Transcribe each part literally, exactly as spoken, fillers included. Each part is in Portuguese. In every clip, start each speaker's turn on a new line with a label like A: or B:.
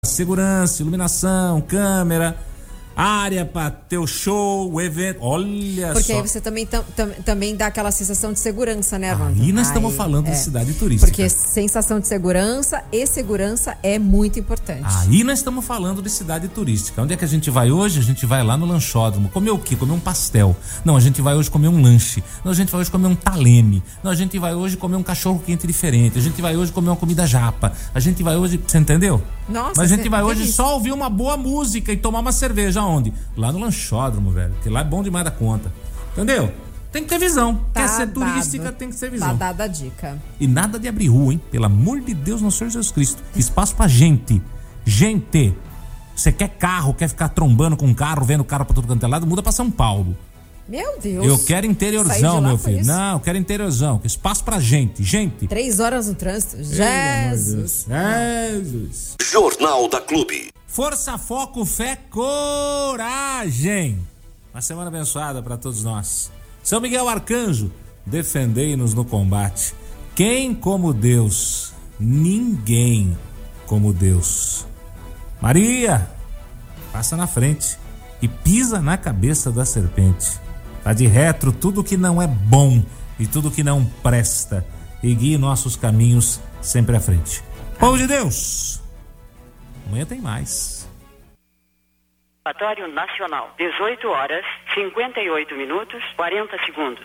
A: Segurança, iluminação, câmera, área para teu show, o evento. Olha
B: Porque
A: só.
B: aí você também, tam, tam, também dá aquela sensação de segurança, né, Wanda?
A: Aí nós estamos falando é. de cidade turística.
B: Porque sensação de segurança e segurança é muito importante.
A: Aí nós estamos falando de cidade turística. Onde é que a gente vai hoje? A gente vai lá no lanchódromo. Comer o quê? Comer um pastel. Não, a gente vai hoje comer um lanche. Não, a gente vai hoje comer um taleme. Não, a gente vai hoje comer um cachorro quente diferente. A gente vai hoje comer uma comida japa. A gente vai hoje... Você entendeu?
B: Nossa,
A: Mas a gente vai hoje
B: delícia.
A: só ouvir uma boa música e tomar uma cerveja. Onde? Lá no lanchódromo, velho. Porque lá é bom demais da conta. Entendeu? Tem que ter visão.
B: Tá
A: Quer ser
B: dado.
A: turística, tem que ter visão.
B: Tá dada a dica.
A: E nada de abrir rua, hein? Pelo amor de Deus, nosso Senhor Jesus Cristo. Espaço pra gente. Gente. Você quer carro, quer ficar trombando com carro, vendo carro pra todo canto é lado, muda pra São Paulo.
B: Meu Deus.
A: Eu quero interiorzão, meu filho.
B: Isso?
A: Não, eu quero interiorzão. Espaço pra gente. Gente.
B: Três horas no trânsito. Jesus.
A: Jesus.
C: Jornal da Clube.
A: Força, foco, fé, coragem. Uma semana abençoada para todos nós. São Miguel Arcanjo, defendei-nos no combate. Quem como Deus? Ninguém como Deus. Maria, passa na frente e pisa na cabeça da serpente. Tá de retro tudo que não é bom e tudo que não presta e guie nossos caminhos sempre à frente. Povo de Deus, amanhã tem mais.
D: Observatório Nacional, dezoito horas, cinquenta e oito minutos, quarenta segundos.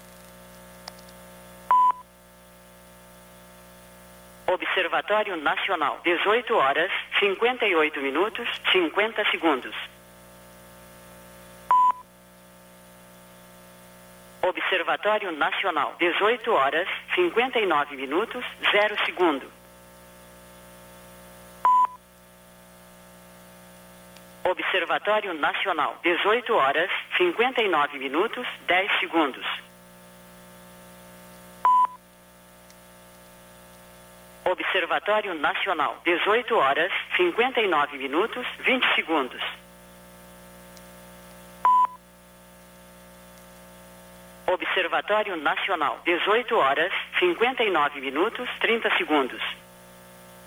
D: Observatório Nacional, dezoito horas, cinquenta e oito minutos, cinquenta segundos. Observatório Nacional, dezoito horas, cinquenta e nove minutos, zero segundo. Observatório Nacional, dezoito horas, cinquenta e nove minutos, dez segundos. Observatório Nacional, dezoito horas, cinquenta e nove minutos, vinte segundos. Observatório Nacional, dezoito horas, cinquenta e nove minutos, trinta segundos.